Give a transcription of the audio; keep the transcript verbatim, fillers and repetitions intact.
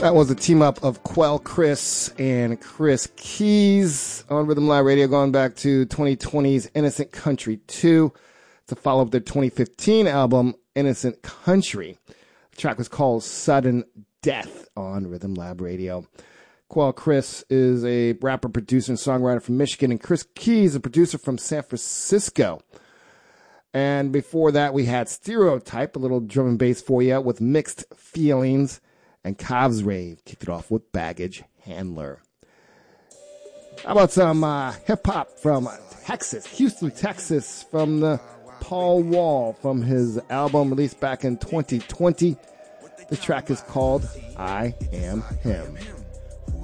That was a team up of Quelle Chris and Chris Keys on Rhythm Live Radio, going back to twenty twenty's Innocent Country two to follow up their twenty fifteen album, Innocent Country. The track was called Sudden Death on Rhythm Lab Radio. Quelle Chris is a rapper, producer, and songwriter from Michigan, and Chris Keys, a producer from San Francisco. And before that, we had Stereotype, a little drum and bass for you with Mixed Feelings. And Cavs Rave kicked it off with Baggage Handler. How about some uh, hip-hop from Texas, Houston, Texas, from the Paul Wall, from his album released back in twenty twenty. The track is called I Am Him.